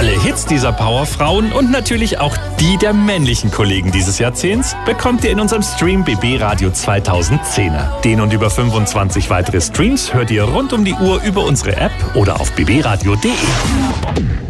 Alle Hits dieser Powerfrauen und natürlich auch die der männlichen Kollegen dieses Jahrzehnts bekommt ihr in unserem Stream BB Radio 2010er. Den und über 25 weitere Streams hört ihr rund um die Uhr über unsere App oder auf bbradio.de.